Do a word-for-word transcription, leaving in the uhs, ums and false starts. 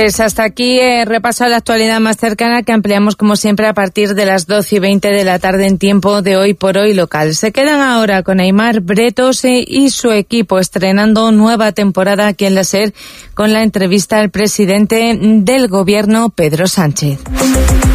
Pues hasta aquí eh, repaso a la actualidad más cercana, que ampliamos como siempre a partir de las doce y veinte de la tarde en tiempo de Hoy por Hoy local. Se quedan ahora con Aimar Bretos eh, y su equipo estrenando nueva temporada aquí en la SER con la entrevista al presidente del Gobierno, Pedro Sánchez.